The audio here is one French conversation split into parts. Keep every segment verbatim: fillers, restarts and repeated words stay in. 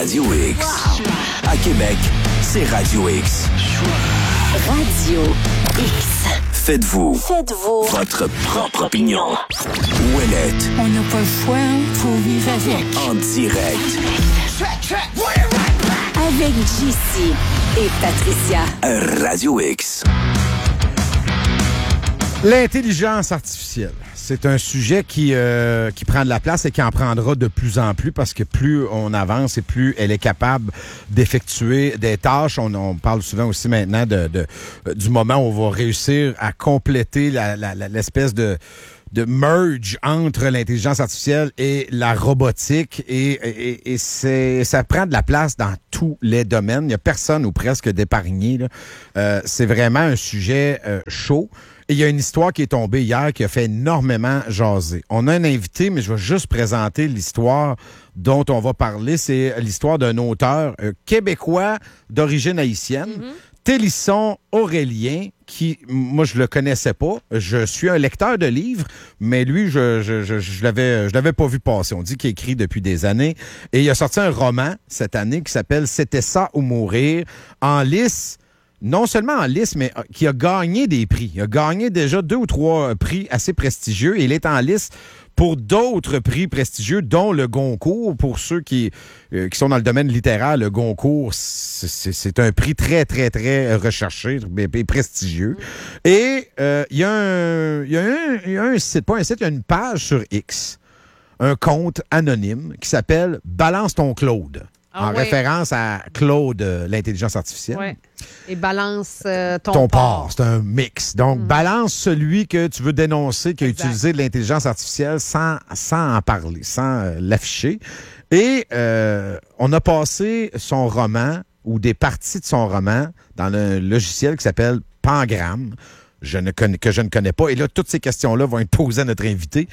Radio X. Wow. À Québec, c'est Radio X. Radio X. Faites-vous. Faites-vous. Votre propre opinion. Ouellette. On n'a pas le choix, faut vivre avec. En direct. Avec J C et Patricia. Radio X. L'intelligence artificielle, c'est un sujet qui, euh, qui prend de la place et qui en prendra de plus en plus parce que plus on avance et plus elle est capable d'effectuer des tâches. On, on parle souvent aussi maintenant de, de, du moment où on va réussir à compléter la, la, la, l'espèce de... de merge entre l'intelligence artificielle et la robotique et, et, et c'est, ça prend de la place dans tous les domaines. Il n'y a personne ou presque d'épargné. Là. Euh, c'est vraiment un sujet euh, chaud. Et il y a une histoire qui est tombée hier qui a fait énormément jaser. On a un invité, mais je vais juste présenter l'histoire dont on va parler. C'est l'histoire d'un auteur euh, québécois d'origine haïtienne. Mm-hmm. Télisson Aurélien, qui, moi, je le connaissais pas. Je suis un lecteur de livres, mais lui, je je, je, je l'avais je l'avais pas vu passer. On dit qu'il écrit depuis des années. Et il a sorti un roman cette année qui s'appelle « C'était ça ou mourir » en lice. Non seulement en lice, mais qui a gagné des prix. Il a gagné déjà deux ou trois prix assez prestigieux et il est en lice pour d'autres prix prestigieux, dont le Goncourt. Pour ceux qui, euh, qui sont dans le domaine littéraire, le Goncourt, c'est, c'est, c'est un prix très, très, très recherché et prestigieux. Et euh, il y a un, il y a un, il y a un site, pas un site, il y a une page sur X, un compte anonyme qui s'appelle « Balance ton Claude ». En ah, ouais. référence à Claude, euh, l'intelligence artificielle. Ouais. Et balance euh, ton, ton porc. porc. C'est un mix. Donc, mm. balance celui que tu veux dénoncer, qui a exact. utilisé de l'intelligence artificielle sans, sans en parler, sans euh, l'afficher. Et euh, on a passé son roman, ou des parties de son roman, dans le logiciel qui s'appelle Pangram, je ne connais, que je ne connais pas. Et là, toutes ces questions-là vont être posées à notre invité.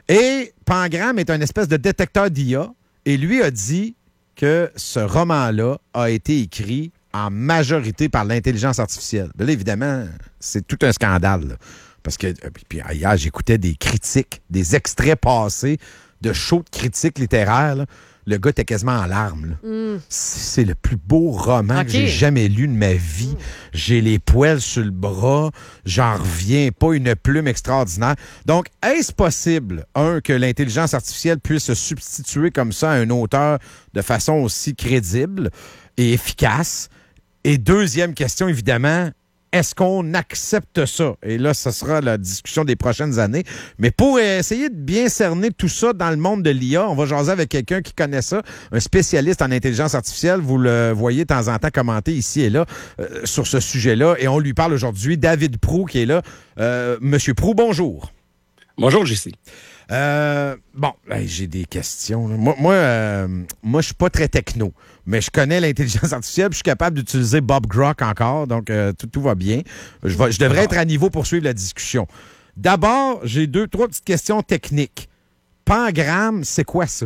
Et Pangram est un espèce de détecteur d'I A. Et lui a dit que ce roman-là a été écrit en majorité par l'intelligence artificielle. Là, évidemment, c'est tout un scandale. Là, parce que, puis hier, j'écoutais des critiques, des extraits passés de shows de critiques littéraires. Là. Le gars était quasiment en larmes. Mm. C'est le plus beau roman okay. que j'ai jamais lu de ma vie. Mm. J'ai les poils sur le bras. J'en reviens pas. Une plume extraordinaire. Donc, est-ce possible, un, que l'intelligence artificielle puisse se substituer comme ça à un auteur de façon aussi crédible et efficace? Et deuxième question, évidemment, est-ce qu'on accepte ça? Et là, ce sera la discussion des prochaines années. Mais pour essayer de bien cerner tout ça dans le monde de l'I A, on va jaser avec quelqu'un qui connaît ça, un spécialiste en intelligence artificielle. Vous le voyez de temps en temps commenter ici et là euh, sur ce sujet-là. Et on lui parle aujourd'hui, David Proulx qui est là. Euh, Monsieur Proulx, bonjour. Bonjour, J C. Euh, bon, ben, j'ai des questions. Là. Moi, moi, euh, moi je suis pas très techno, mais je connais l'intelligence artificielle, puis je suis capable d'utiliser Bob Grok encore, donc euh, tout, tout va bien. Je, vais, je devrais être à niveau pour suivre la discussion. D'abord, j'ai deux, trois petites questions techniques. Pangram, c'est quoi ça?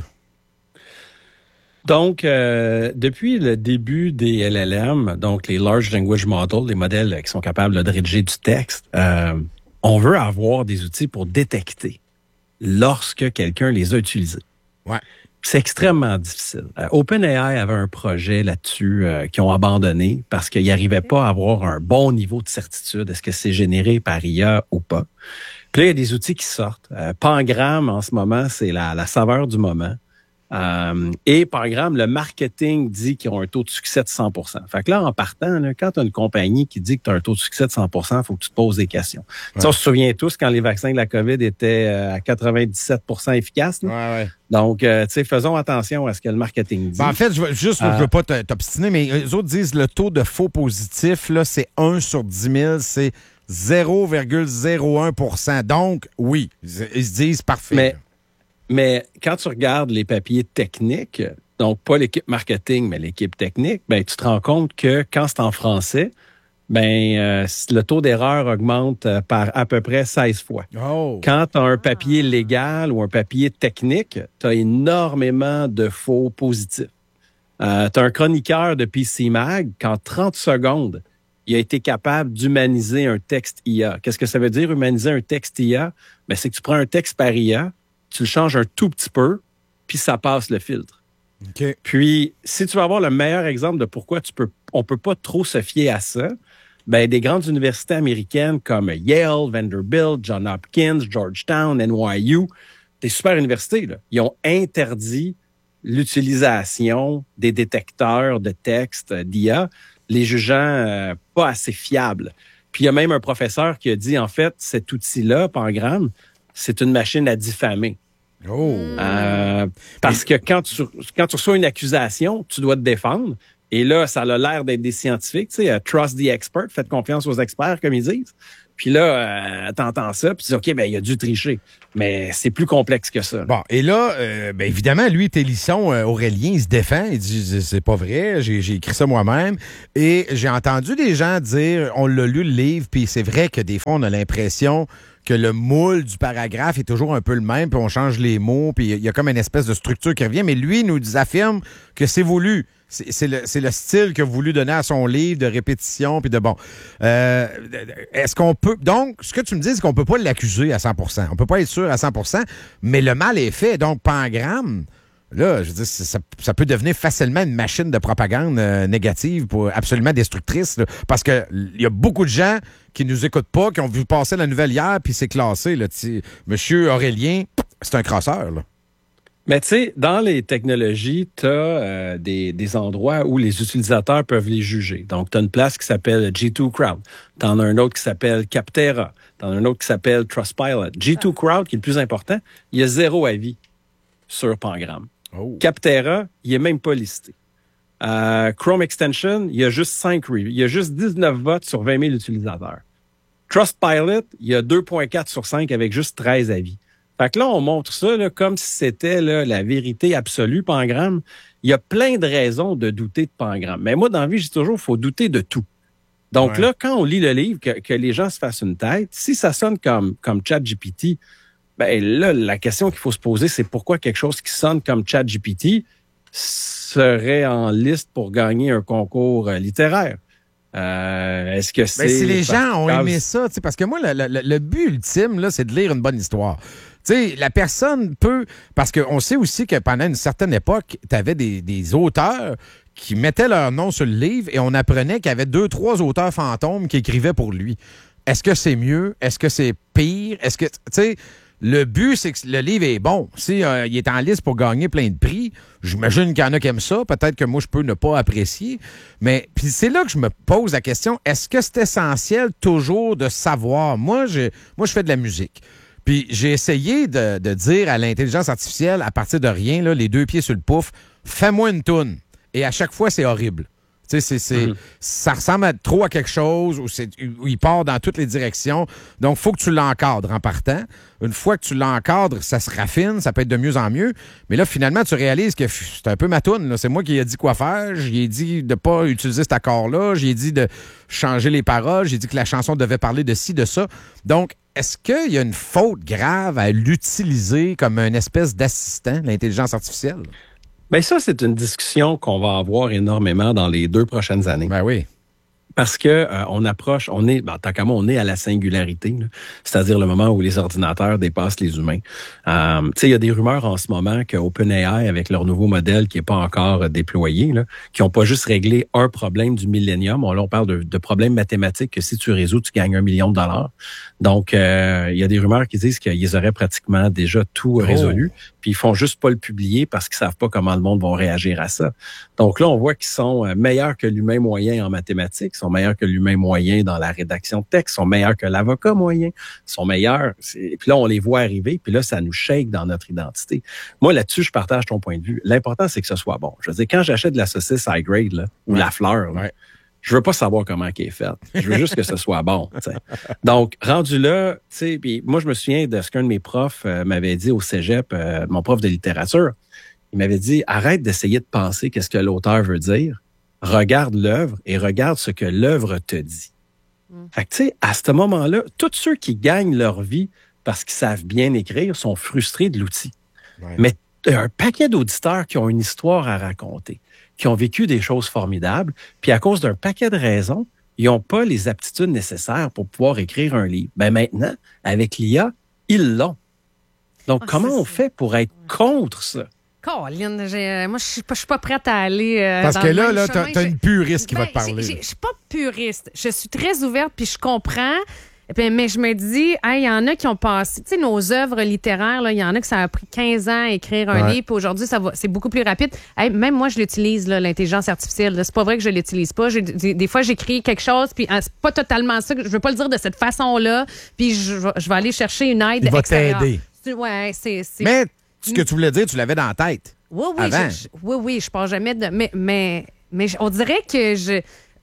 Donc, euh, depuis le début des L L M, donc les Large Language Models, les modèles qui sont capables de rédiger du texte, euh, on veut avoir des outils pour détecter lorsque quelqu'un les a utilisés. Ouais. C'est extrêmement difficile. Euh, OpenAI avait un projet là-dessus euh, qu'ils ont abandonné parce qu'ils n'arrivaient pas à avoir un bon niveau de certitude. Est-ce que c'est généré par I A ou pas? Puis là, il y a des outils qui sortent. Euh, Pangram, en ce moment, c'est la, la saveur du moment. Euh, et Pangram, le marketing dit qu'ils ont un taux de succès de cent pour cent. Fait que là, en partant, là, quand tu as une compagnie qui dit que tu as un taux de succès de cent pour cent, il faut que tu te poses des questions. Ouais. Ça, on se souvient tous quand les vaccins de la COVID étaient à quatre-vingt-dix-sept pour cent efficaces. Là. Ouais, ouais. Donc, euh, tu sais, faisons attention à ce que le marketing dit. Ben, en fait, je veux, juste, euh, je veux pas t'obstiner, mais les autres disent le taux de faux positifs, là, c'est un sur dix mille, c'est zéro virgule zéro un pour cent. Donc, oui, ils se disent parfait. Mais, Mais quand tu regardes les papiers techniques, donc pas l'équipe marketing, mais l'équipe technique, ben tu te rends compte que quand c'est en français, ben euh, le taux d'erreur augmente par à peu près seize fois. Oh. Quand tu as un papier légal ou un papier technique, tu as énormément de faux positifs. Euh, tu as un chroniqueur de P C Mag, qu'en trente secondes, il a été capable d'humaniser un texte I A. Qu'est-ce que ça veut dire, humaniser un texte I A? Ben, c'est que tu prends un texte par I A, tu le changes un tout petit peu, puis ça passe le filtre. Okay. Puis, si tu veux avoir le meilleur exemple de pourquoi tu peux, on peut pas trop se fier à ça, ben, des grandes universités américaines comme Yale, Vanderbilt, Johns Hopkins, Georgetown, N Y U, des super universités, là, ils ont interdit l'utilisation des détecteurs de texte d'I A, les jugeant euh, pas assez fiables. Puis il y a même un professeur qui a dit, en fait, cet outil-là, Pangram, c'est une machine à diffamer. Oh. Euh, parce que quand tu, quand tu reçois une accusation, tu dois te défendre. Et là, ça a l'air d'être des scientifiques, tu sais, uh, trust the expert, faites confiance aux experts, comme ils disent. Puis là, euh, t'entends ça, puis tu dis, OK, ben il a dû tricher. Mais c'est plus complexe que ça. Là. Bon, et là, euh, ben évidemment, lui, Télisson, euh, Aurélien, il se défend. Il dit, c'est pas vrai, j'ai, j'ai écrit ça moi-même. Et j'ai entendu des gens dire, on l'a lu le livre, puis c'est vrai que des fois, on a l'impression que le moule du paragraphe est toujours un peu le même, puis on change les mots, puis il y a comme une espèce de structure qui revient. Mais lui, il nous affirme que c'est voulu. C'est, c'est, le, c'est le style qu'il a voulu donner à son livre de répétition, puis de bon. Euh, est-ce qu'on peut... Donc, ce que tu me dis, c'est qu'on peut pas l'accuser à cent pour cent. On peut pas être sûr à cent pour cent, mais le mal est fait. Donc, Pangram, là, je veux dire, ça, ça peut devenir facilement une machine de propagande euh, négative, pour, absolument destructrice, là, parce que il y a beaucoup de gens qui nous écoutent pas, qui ont vu passer la nouvelle hier, puis c'est classé. Là, Monsieur Aurélien, c'est un crasseur, là. Mais tu sais, dans les technologies, tu as euh, des, des endroits où les utilisateurs peuvent les juger. Donc, tu as une place qui s'appelle G deux Crowd. Tu en as un autre qui s'appelle Capterra. Tu en as un autre qui s'appelle Trustpilot. G deux Crowd, qui est le plus important, il y a zéro avis sur Pangram. Oh. Capterra, il n'est même pas listé. Euh, Chrome Extension, il y a juste cinq reviews. Il y a juste dix-neuf votes sur vingt mille utilisateurs. Trustpilot, il y a deux virgule quatre sur cinq avec juste treize avis. Fait que là, on montre ça là, comme si c'était là, la vérité absolue, Pangram. Il y a plein de raisons de douter de Pangram. Mais moi, dans la vie, je dis toujours, il faut douter de tout. Donc ouais. Là, quand on lit le livre, que, que les gens se fassent une tête, si ça sonne comme, comme ChatGPT, ben là, la question qu'il faut se poser, c'est pourquoi quelque chose qui sonne comme ChatGPT serait en liste pour gagner un concours littéraire. Euh, est-ce que c'est... Ben, si les gens ont aimé ça, parce que moi, le, le, le but ultime, là, c'est de lire une bonne histoire. Tu sais, la personne peut... Parce qu'on sait aussi que pendant une certaine époque, tu avais des, des auteurs qui mettaient leur nom sur le livre et on apprenait qu'il y avait deux, trois auteurs fantômes qui écrivaient pour lui. Est-ce que c'est mieux? Est-ce que c'est pire? Est-ce que... Tu sais... Le but, c'est que le livre est bon. Si euh, il est en liste pour gagner plein de prix, j'imagine qu'il y en a qui aiment ça. Peut-être que moi, je peux ne pas apprécier. Mais puis c'est là que je me pose la question, est-ce que c'est essentiel toujours de savoir? Moi, je, moi, je fais de la musique. Puis j'ai essayé de, de dire à l'intelligence artificielle, à partir de rien, là, les deux pieds sur le pouf, fais-moi une toune. Et à chaque fois, c'est horrible. Tu sais, c'est, c'est, mm-hmm. ça ressemble à, trop à quelque chose où, c'est, où il part dans toutes les directions. Donc, il faut que tu l'encadres en partant. Une fois que tu l'encadres, ça se raffine, ça peut être de mieux en mieux. Mais là, finalement, tu réalises que c'est un peu ma toune, là. C'est moi qui ai dit quoi faire. J'ai dit de ne pas utiliser cet accord-là. J'ai dit de changer les paroles. J'ai dit que la chanson devait parler de ci, de ça. Donc, est-ce qu'il y a une faute grave à l'utiliser comme une espèce d'assistant, l'intelligence artificielle? Bien, ça, c'est une discussion qu'on va avoir énormément dans les deux prochaines années. Ben oui. Parce que euh, on approche, on est, ben, tant qu'à moi, on est à la singularité, là, c'est-à-dire le moment où les ordinateurs dépassent les humains. Euh, tu sais, il y a des rumeurs en ce moment que OpenAI, avec leur nouveau modèle qui est pas encore déployé, là, qui ont pas juste réglé un problème du millénium. On, là, on parle de, de problèmes mathématiques que si tu résous, tu gagnes un million de dollars. Donc, euh, il y a des rumeurs qui disent qu'ils auraient pratiquement déjà tout oh. résolu, puis ils font juste pas le publier parce qu'ils savent pas comment le monde va réagir à ça. Donc là, on voit qu'ils sont meilleurs que l'humain moyen en mathématiques, sont meilleurs que l'humain moyen dans la rédaction de texte, sont meilleurs que l'avocat moyen, sont meilleurs. Et puis là, on les voit arriver, puis là, ça nous shake dans notre identité. Moi, là-dessus, je partage ton point de vue. L'important, c'est que ce soit bon. Je veux dire, quand j'achète de la saucisse high grade, là, ou ouais. la fleur, là, ouais. je veux pas savoir comment elle est faite. Je veux juste que ce soit bon. T'sais. Donc, rendu là, tu sais, puis moi, je me souviens de ce qu'un de mes profs euh, m'avait dit au cégep, euh, mon prof de littérature. Il m'avait dit, arrête d'essayer de penser qu'est-ce que l'auteur veut dire. Regarde l'œuvre et regarde ce que l'œuvre te dit. Mm. Fait que, tu sais, à ce moment-là, tous ceux qui gagnent leur vie parce qu'ils savent bien écrire sont frustrés de l'outil. Ouais. Mais un paquet d'auditeurs qui ont une histoire à raconter, qui ont vécu des choses formidables, puis à cause d'un paquet de raisons, ils n'ont pas les aptitudes nécessaires pour pouvoir écrire un livre. Ben maintenant, avec l'I A, ils l'ont. Donc, ah, comment on fait pour être contre ça? Colin, j'ai, moi, je suis pas, je suis pas prête à aller. Euh, Parce dans que le là, même là, chemin. t'as, t'as une puriste qui Ben, va te parler. j'ai- j'ai- Je suis pas puriste. Je suis très ouverte, puis je comprends. Puis, mais je me dis, il y en a qui ont passé, tu sais, nos œuvres littéraires, il y en a que ça a pris quinze ans à écrire un Ouais. livre, puis aujourd'hui, ça va, c'est beaucoup plus rapide. Hey, même moi, je l'utilise, là, l'intelligence artificielle. Là. C'est pas vrai que je l'utilise pas. J'ai- des, des fois, j'écris quelque chose, puis hein, c'est pas totalement ça. Je veux pas le dire de cette façon-là, puis je, vais- je vais aller chercher une aide Il va extérieure. t'aider. C'est- Ouais, c'est... c'est... Mais ce que tu voulais dire, tu l'avais dans la tête. Oui, oui, Avant. je, je- oui, oui, je pars jamais de. Mais, mais, mais je- on dirait que je.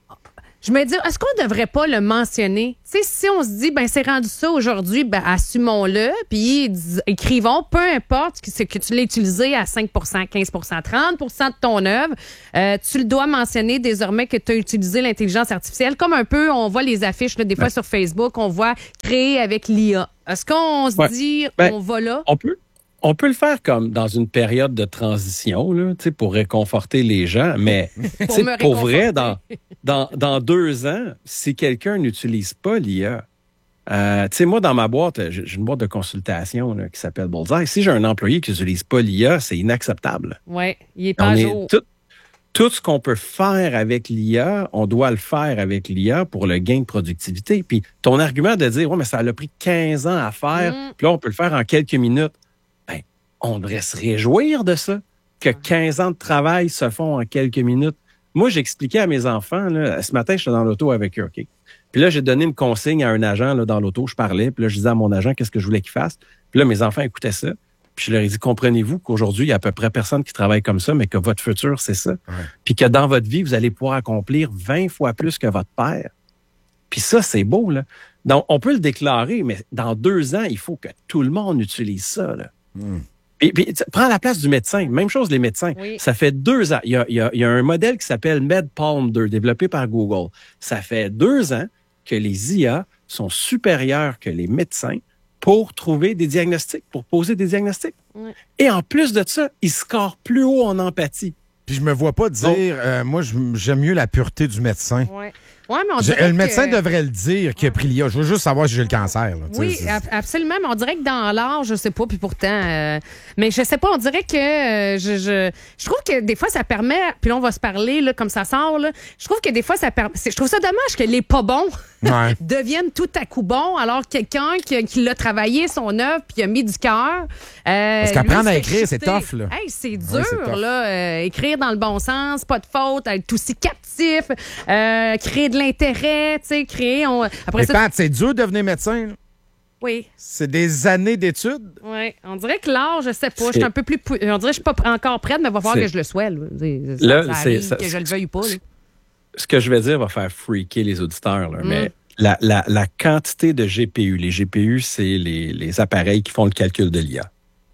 Je me dis, est-ce qu'on devrait pas le mentionner? Tu sais, si on se dit, ben c'est rendu ça aujourd'hui, ben assumons-le, puis dis- écrivons, peu importe que, c'est que tu l'aies utilisé à cinq pour cent, quinze pour cent, trente pour cent de ton œuvre, euh, tu le dois mentionner désormais que tu as utilisé l'intelligence artificielle. Comme un peu, on voit les affiches, là, des fois Ben. sur Facebook, on voit créer avec l'I A. Est-ce qu'on se Ouais. dit, Ben, on va là? On peut, on peut le faire comme dans une période de transition, là, tu sais, pour réconforter les gens, mais tu sais, me pour vrai, réconforter. dans, dans, dans deux ans, si quelqu'un n'utilise pas l'I A, euh, tu sais, moi, dans ma boîte, j'ai j'ai une boîte de consultation là, qui s'appelle Bullseye. Si j'ai un employé qui n'utilise pas l'I A, c'est inacceptable. Oui, il est pas On à est jour. tout, tout ce qu'on peut faire avec l'I A, on doit le faire avec l'I A pour le gain de productivité. Puis ton argument de dire, ouais, mais ça a pris quinze ans à faire, Mm. puis là, on peut le faire en quelques minutes. Ben, on devrait se réjouir de ça, que quinze ans de travail se font en quelques minutes. Moi, j'expliquais à mes enfants, là, ce matin, j'étais dans l'auto avec eux, OK? Puis là, j'ai donné une consigne à un agent là, dans l'auto, je parlais, puis là, je disais à mon agent qu'est-ce que je voulais qu'il fasse. Puis là, mes enfants écoutaient ça. Puis je leur ai dit, comprenez-vous qu'aujourd'hui, il y a à peu près personne qui travaille comme ça, mais que votre futur, c'est ça. Ouais. Puis que dans votre vie, vous allez pouvoir accomplir vingt fois plus que votre père. Puis ça, c'est beau, là. Donc, on peut le déclarer, mais dans deux ans, il faut que tout le monde utilise ça, là. Hmm. Puis, puis, tu- prends la place du médecin. Même chose, les médecins. Oui. Ça fait deux ans. Il y a, il y a- il y a un modèle qui s'appelle MedPalm deux, développé par Google. Ça fait deux ans que les I A sont supérieurs que les médecins pour trouver des diagnostics, pour poser des diagnostics. Ouais. Et en plus de ça, ils scorent plus haut en empathie. Puis je me vois pas dire, Donc- euh, moi, je- j'aime mieux la pureté du médecin. Ouais. Ouais, mais on Je- dirait le médecin que... devrait le dire qu'il a pris l'I A. Je veux juste savoir si j'ai le cancer. Là, tu sais, Oui, c'est- ab- absolument. Mais on dirait que dans l'art, je sais pas, puis pourtant, euh, mais je sais pas, on dirait que euh, je, je, je trouve que des fois, ça permet, puis là, on va se parler, là, comme ça sort, là, je trouve que des fois, ça permet, je trouve ça dommage que les pas bons Ouais. deviennent tout à coup bons, alors que quelqu'un qui, qui l'a travaillé, son œuvre, puis a mis du cœur. Euh, Parce qu'apprendre lui, à se écrire, fait c'est chuter. tough, là. Hey, c'est dur, Ouais, c'est tough. là. euh, écrire dans le bon sens, pas de faute, être aussi captif, euh, créer de l'intérêt, tu sais, créer. On... Après Mais ça, Pat, c'est dur de devenir médecin. là. oui. C'est des années d'études. Oui, on dirait que l'art, je sais pas, je C'est- suis un peu plus... pou- On dirait que je suis pas encore prête, mais il va falloir C'est- que je le sois. Là, C'est- ça, Là, ça c'est- arrive, ça- que je le veuille ou pas. là. Ce que je vais dire va faire freaker les auditeurs, là, Mm. mais la, la, la quantité de G P U, les G P U, c'est les, les appareils qui font le calcul de l'I A.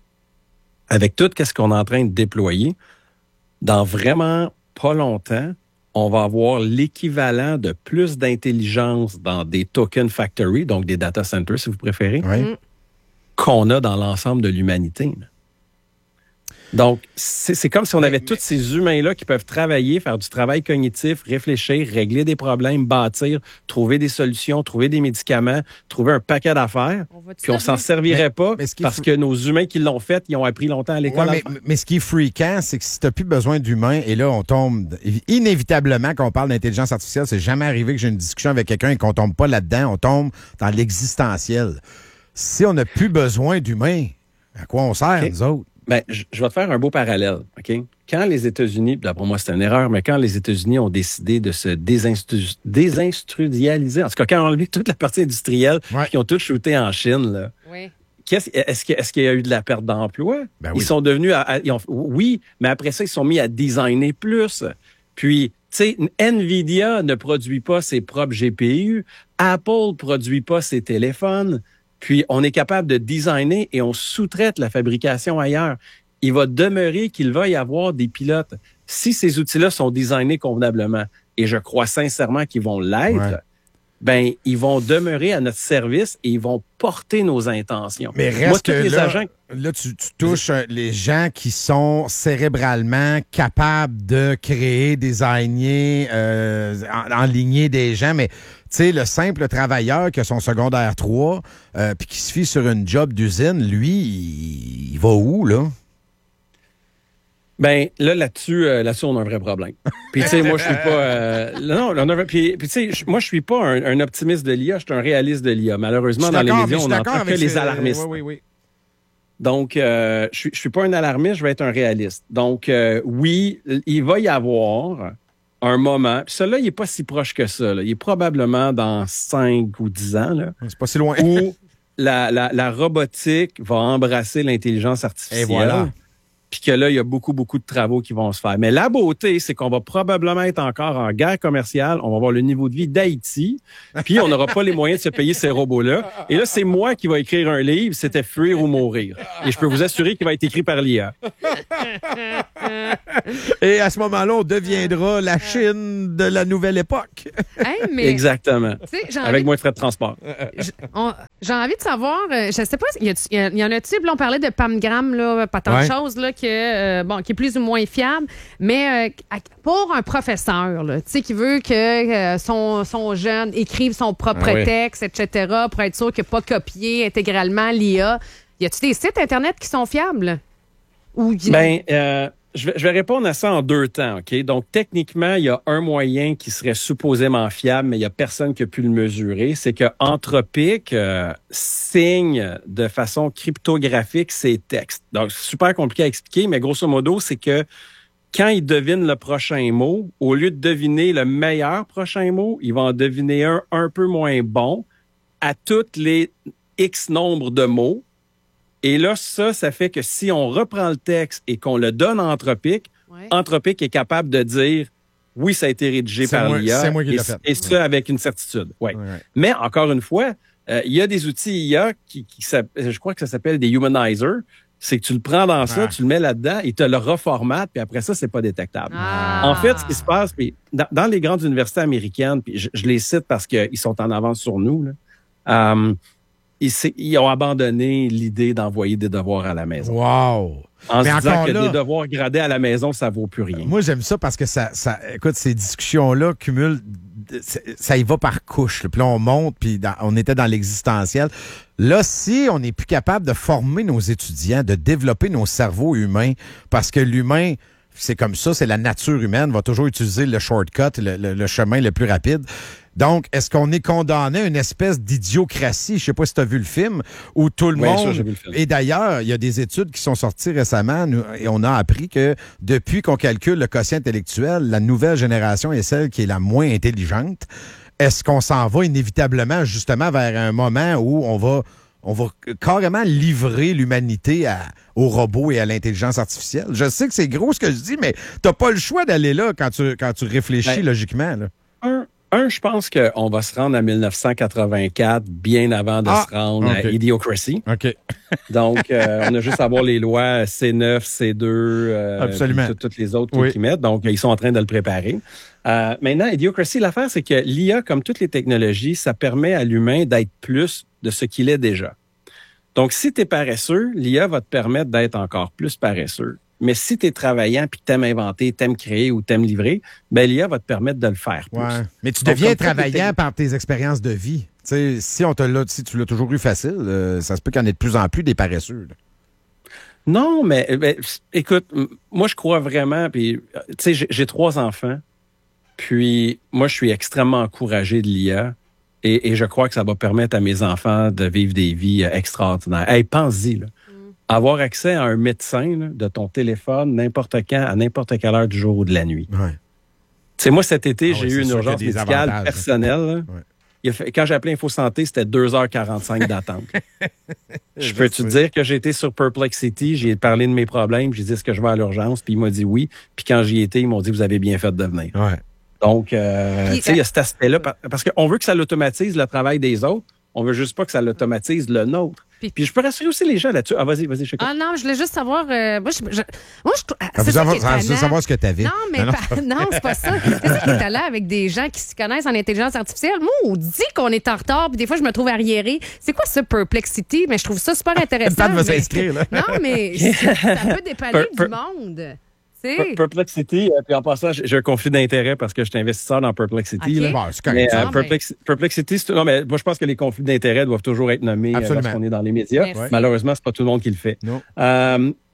Avec tout ce qu'on est en train de déployer, dans vraiment pas longtemps, on va avoir l'équivalent de plus d'intelligence dans des token factory, donc des data centers, si vous préférez, Oui. Mm. qu'on a dans l'ensemble de l'humanité. là. Donc, c'est c'est comme si on avait tous ces humains-là qui peuvent travailler, faire du travail cognitif, réfléchir, régler des problèmes, bâtir, trouver des solutions, trouver des médicaments, trouver un paquet d'affaires, On va puis on s'en servirait pas mais ce qui est parce fou- que nos humains qui l'ont fait, ils ont appris longtemps à l'école. Ouais, à mais, le faire. mais ce qui est freakant, c'est que si tu n'as plus besoin d'humains, et là, on tombe inévitablement quand on parle d'intelligence artificielle, c'est jamais arrivé que j'ai une discussion avec quelqu'un et qu'on tombe pas là-dedans, on tombe dans l'existentiel. Si on n'a plus besoin d'humains, à quoi on sert, OK. nous autres? Ben, je, je vais te faire un beau parallèle, OK? Quand les États-Unis, d'après moi, c'est une erreur, mais quand les États-Unis ont décidé de se désinstu- désindustrialiser, en tout cas, quand on a enlevé toute la partie industrielle, Ouais. puis qu'ils ont tout shooté en Chine, là, Oui. Qu'est-ce- Est-ce qu'il est qu'il y a eu de la perte d'emploi? Ben oui. Ils sont devenus... à- à- ils ont- oui, mais après ça, ils sont mis à designer plus. Puis, tu sais, NVIDIA ne produit pas ses propres G P U. Apple produit pas ses téléphones. Puis, on est capable de designer et on sous-traite la fabrication ailleurs. Il va demeurer qu'il va y avoir des pilotes. Si ces outils-là sont designés convenablement, et je crois sincèrement qu'ils vont l'être, Ouais. ben ils vont demeurer à notre service et ils vont porter nos intentions. Mais Moi, reste tous que les là, agents... là, tu, tu touches euh, les gens qui sont cérébralement capables de créer, designer, euh, en- enligner des gens, mais tu sais, le simple travailleur qui a son secondaire trois euh, puis qui se fie sur une job d'usine, lui, il, il va où, là? Ben là, là-dessus, euh, là-dessus, on a un vrai problème. Puis tu sais, moi, je suis pas. Euh, non, on a, puis, puis tu sais, moi, je suis pas un, un optimiste de l'I A, je suis un réaliste de l'I A. Malheureusement, dans les médias, on n'entend que les alarmistes. Oui, oui, oui. Donc, euh, je suis, je suis pas un alarmiste, je vais être un réaliste. Donc, euh, oui, il va y avoir un moment. Puis celui-là, il est pas si proche que ça. Là. Il est probablement dans cinq ou dix ans. Là, c'est pas si loin. Où la, la, la robotique va embrasser l'intelligence artificielle. Et voilà. Puis que là, il y a beaucoup, beaucoup de travaux qui vont se faire. Mais la beauté, c'est qu'on va probablement être encore en guerre commerciale. On va avoir le niveau de vie d'Haïti. Puis on n'aura pas les moyens de se payer ces robots-là. Et là, c'est moi qui vais écrire un livre. C'était Fuir ou mourir. Et je peux vous assurer qu'il va être écrit par l'I A. Et à ce moment-là, on deviendra la Chine de la nouvelle époque. Hey, mais, exactement. Avec envie... moins de frais de transport. J'ai envie de savoir, euh, je sais pas, il y, y, y en a-tu, là, on parlait de Pamgram, là, pas tant ouais. de choses, là, que, euh, bon, qui est plus ou moins fiable, mais euh, pour un professeur, là, tu sais, qui veut que euh, son, son jeune écrive son propre ah, oui. texte, et cetera, pour être sûr qu'il n'a pas copié intégralement l'I A, y a-tu des sites Internet qui sont fiables? Ou... Ben, euh, je, vais, je vais répondre à ça en deux temps, OK? Donc, techniquement, il y a un moyen qui serait supposément fiable, mais il n'y a personne qui a pu le mesurer. C'est que Anthropic euh, signe de façon cryptographique ses textes. Donc, c'est super compliqué à expliquer, mais grosso modo, c'est que quand il devine le prochain mot, au lieu de deviner le meilleur prochain mot, il va en deviner un un peu moins bon à toutes les X nombre de mots. Et là, ça, ça fait que si on reprend le texte et qu'on le donne à Anthropic, ouais. Anthropic est capable de dire oui, ça a été rédigé c'est par moi, l'I A. C'est moi qui et, l'ai fait. Et ça ouais. avec une certitude. Ouais. Ouais. Mais encore une fois, euh, il y a des outils I A qui, qui je crois que ça s'appelle des humanizers. C'est que tu le prends dans ça, ah. tu le mets là-dedans, il te le reformate, puis après ça, c'est pas détectable. Ah. En fait, ce qui se passe, puis dans, dans les grandes universités américaines, puis je, je les cite parce qu'ils sont en avance sur nous, là, euh, Ils, ils ont abandonné l'idée d'envoyer des devoirs à la maison. Wow! En Mais se disant que là, des devoirs gradés à la maison, ça vaut plus rien. Moi, j'aime ça parce que ça, ça écoute, ces discussions-là cumulent, ça y va par couche. Puis là, on monte, puis dans, on était dans l'existentiel. Là, si on n'est plus capable de former nos étudiants, de développer nos cerveaux humains, parce que l'humain, c'est comme ça, c'est la nature humaine, va toujours utiliser le shortcut, le, le, le chemin le plus rapide. Donc, est-ce qu'on est condamné à une espèce d'idiocratie? Je sais pas si tu as vu le film, où tout le oui, monde... Ça, j'ai vu le film. Et d'ailleurs, il y a des études qui sont sorties récemment nous, et on a appris que depuis qu'on calcule le quotient intellectuel, la nouvelle génération est celle qui est la moins intelligente. Est-ce qu'on s'en va inévitablement justement vers un moment où on va... on va carrément livrer l'humanité à, aux robots et à l'intelligence artificielle? Je sais que c'est gros ce que je dis, mais t'as pas le choix d'aller là quand tu, quand tu réfléchis ben, logiquement. Là. Un, un, je pense qu'on va se rendre à dix-neuf cent quatre-vingt-quatre bien avant de ah, se rendre okay. à Idiocracy. OK. Donc, euh, on a juste à voir les lois C neuf, C deux, euh, Absolument. toutes les autres oui. qui mettent. Donc, ils sont en train de le préparer. Euh, maintenant, Idiocracy, l'affaire, c'est que l'I A, comme toutes les technologies, ça permet à l'humain d'être plus de ce qu'il est déjà. Donc, si tu es paresseux, l'I A va te permettre d'être encore plus paresseux. Mais si tu es travaillant puis que tu aimes inventer, tu aimes créer ou tu aimes livrer, ben l'I A va te permettre de le faire plus. Ouais. Mais tu deviens Donc, travaillant par tes expériences de vie. T'sais, si on te l'a, si tu l'as toujours eu facile, euh, ça se peut qu'il y en ait de plus en plus des paresseux. Là. Non, mais ben, écoute, moi je crois vraiment, puis tu sais, j'ai, j'ai trois enfants, puis moi je suis extrêmement encouragé de l'I A. Et, et je crois que ça va permettre à mes enfants de vivre des vies extraordinaires. Hey, pense-y, là. Mm. Avoir accès à un médecin là, de ton téléphone n'importe quand, à n'importe quelle heure du jour ou de la nuit. Ouais. Tu sais, moi, cet été, ah j'ai oui, eu une urgence médicale avantages. personnelle. Là. Ouais. Il a fait, quand j'ai appelé Info Santé, c'était deux heures quarante-cinq d'attente. Je peux te dire que j'ai été sur Perplexity, j'ai parlé de mes problèmes, j'ai dit est-ce que je vais à l'urgence, puis il m'a dit oui. Puis quand j'y étais, ils m'ont dit vous avez bien fait de venir. Ouais. Donc, euh, tu sais, il y a cet aspect-là, parce qu'on veut que ça l'automatise le travail des autres, on veut juste pas que ça l'automatise le nôtre. Puis, puis je peux rassurer aussi les gens là-dessus. Ah, vas-y, vas-y, je sais. Ah non, je voulais juste savoir... Euh, moi, je, je, moi, je, ah, c'est ça savoir, qui est savoir ce que tu avais. Non, mais non, pas, non c'est pas ça. C'est ça qui est allé avec des gens qui s'y connaissent en intelligence artificielle. Moi, on dit qu'on est en retard, puis des fois, je me trouve arriérée. C'est quoi ça, Perplexity? Mais je trouve ça super intéressant. Pat va s'inscrire, là. Non, mais ça peut dépanner per, per, du monde. Per, Perplexity, puis en passant, j'ai un conflit d'intérêt parce que je suis investisseur dans Perplexity. Okay. Là. Bon, c'est mais, euh, Perplex, Perplexity, c'est, non, mais moi, je pense que les conflits d'intérêt doivent toujours être nommés euh, lorsqu'on est dans les médias. Merci. Malheureusement, c'est pas tout le monde qui le fait. Euh,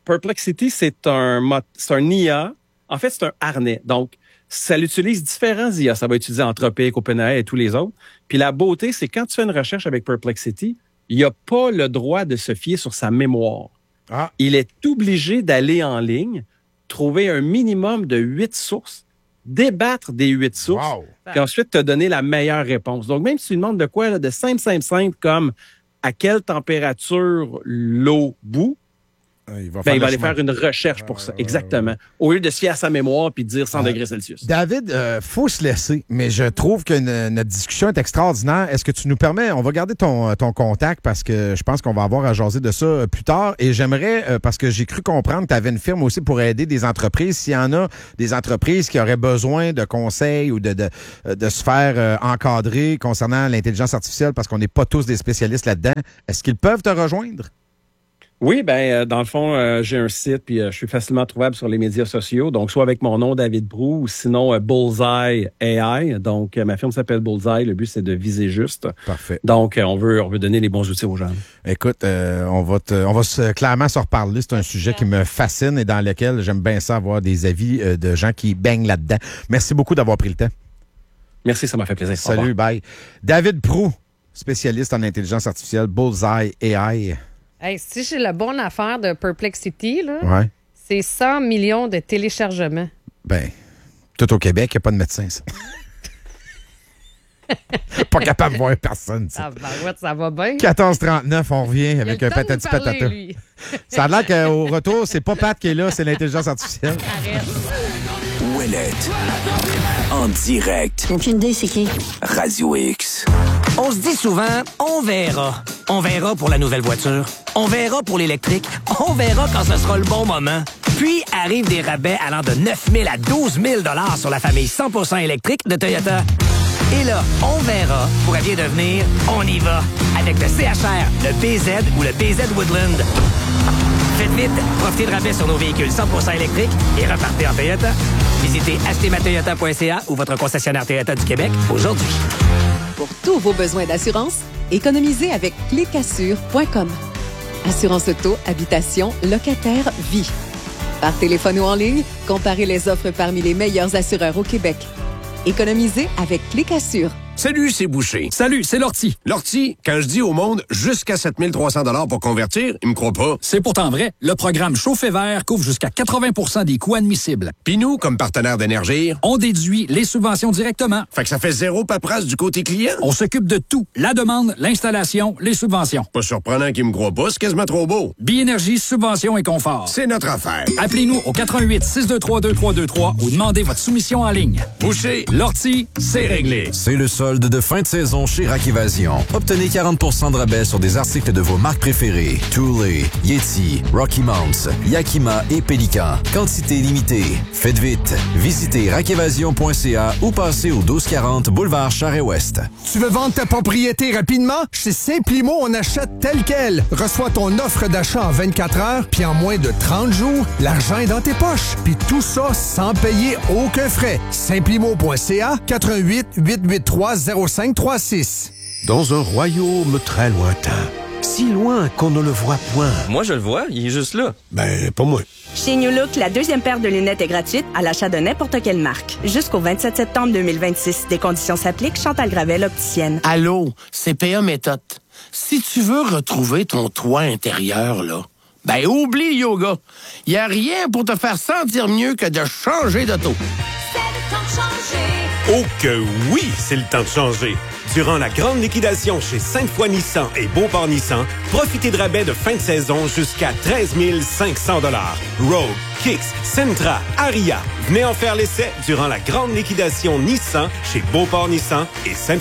Perplexity, c'est un, mo- c'est un I A. En fait, c'est un harnais. Donc, ça l'utilise différents I A. Ça va utiliser Anthropic, OpenAI et tous les autres. Puis la beauté, c'est quand tu fais une recherche avec Perplexity, il n'a pas le droit de se fier sur sa mémoire. Ah. Il est obligé d'aller en ligne, trouver un minimum de huit sources, débattre des huit sources, Wow. puis ensuite te donner la meilleure réponse. Donc, même si tu demandes de quoi, là, de simple, simple, simple, comme à quelle température l'eau bout, Il va, ben, il va aller chemin. faire une recherche pour ça. Exactement. Au lieu de se fier à sa mémoire puis de dire cent Ouais. degrés Celsius. David, euh, faut se laisser, mais je trouve que n- notre discussion est extraordinaire. Est-ce que tu nous permets, on va garder ton, ton contact parce que je pense qu'on va avoir à jaser de ça euh, plus tard. Et j'aimerais, euh, parce que j'ai cru comprendre que tu avais une firme aussi pour aider des entreprises. S'il y en a des entreprises qui auraient besoin de conseils ou de, de, euh, de se faire euh, encadrer concernant l'intelligence artificielle parce qu'on n'est pas tous des spécialistes là-dedans, est-ce qu'ils peuvent te rejoindre? Oui, ben euh, dans le fond, euh, j'ai un site puis euh, je suis facilement trouvable sur les médias sociaux. Donc, soit avec mon nom, David Brou, ou sinon euh, Bullseye A I. Donc, euh, ma firme s'appelle Bullseye. Le but, c'est de viser juste. Parfait. Donc, euh, on veut on veut donner les bons outils aux gens. Écoute, euh, on va te, on va se, clairement se reparler. C'est un sujet qui me fascine et dans lequel j'aime bien ça avoir des avis euh, de gens qui baignent là-dedans. Merci beaucoup d'avoir pris le temps. Merci, ça m'a fait plaisir. Au revoir. Salut, bye. David Prou, spécialiste en intelligence artificielle, Bullseye A I. Hey, si j'ai la bonne affaire de Perplexity, là, Ouais. c'est cent millions de téléchargements. Ben, tout au Québec, il n'y a pas de médecin, ça. Pas capable de voir personne, ça. Ah, ben ouais, ça va bien. quatorze trente-neuf, on revient Il a avec le un temps de nous patati parler, patata. lui. Ça a l'air qu'au retour, c'est pas Pat qui est là, c'est l'intelligence artificielle. Arrête. Ouellette. En direct. Aucune idée, c'est qui? Radio X. On se dit souvent, on verra. On verra pour la nouvelle voiture. On verra pour l'électrique. On verra quand ce sera le bon moment. Puis arrivent des rabais allant de neuf mille à douze mille dollars sur la famille cent pour cent électrique de Toyota. Et là, on verra pourrait bien devenir on y va avec le C H R, le B Z ou le B Z Woodland. Faites vite, profitez de rabais sur nos véhicules cent pour cent électriques et repartez en Toyota. Visitez acheter ma toyota point c a ou votre concessionnaire Toyota du Québec aujourd'hui. Pour tous vos besoins d'assurance, économisez avec clic assure point com. Assurance auto, habitation, locataire, vie. Par téléphone ou en ligne, comparez les offres parmi les meilleurs assureurs au Québec. Économisez avec clic assure. Salut, c'est Boucher. Salut, c'est Lortie. Lortie, quand je dis au monde jusqu'à sept mille trois cents dollars pour convertir, ils me croient pas. C'est pourtant vrai. Le programme Chauffe et Vert couvre jusqu'à quatre-vingts pour cent des coûts admissibles. Puis nous, comme partenaire d'Énergir, On déduit les subventions directement. fait que ça fait zéro paperasse du côté client. On s'occupe de tout. La demande, l'installation, les subventions. Pas surprenant qu'ils me croient pas, c'est quasiment trop beau. Biénergie, subvention et confort. C'est notre affaire. Appelez-nous au quatre un huit, six deux trois, deux trois deux trois ou demandez votre soumission en ligne. Boucher, Lortie, c'est réglé. C'est le solde de fin de saison chez Rack Évasion. Obtenez quarante pour cent de rabais sur des articles de vos marques préférées. Thule, Yeti, Rocky Mounts, Yakima et Pélican. Quantité limitée. Faites vite. Visitez rack évasion point c a ou passez au douze quarante boulevard Charest-Ouest. Tu veux vendre ta propriété rapidement? Chez Simplimo, on achète tel quel. Reçois ton offre d'achat en vingt-quatre heures, puis en moins de trente jours, l'argent est dans tes poches. Puis tout ça sans payer aucun frais. Simplimo point c a, quatre un huit, huit huit trois, zéro cinq trois six. Dans un royaume très lointain, si loin qu'on ne le voit point. Moi, je le vois, il est juste là. Ben, pas moi. Chez New Look, la deuxième paire de lunettes est gratuite à l'achat de n'importe quelle marque. Jusqu'au vingt-sept septembre deux mille vingt-six. Des conditions s'appliquent. Chantal Gravel, opticienne. Allô, c'est P A Méthode. Si tu veux retrouver ton toit intérieur, là, ben oublie le yoga. Y a rien pour te faire sentir mieux que de changer d'auto. C'est le temps de changer. Oh que oui, c'est le temps de changer. Durant la grande liquidation chez cinq fois Nissan et Beauport Nissan, profitez de rabais de fin de saison jusqu'à treize mille cinq cents dollars. Rogue, Kicks, Sentra, Aria. Venez en faire l'essai durant la grande liquidation Nissan chez Beauport Nissan et cinq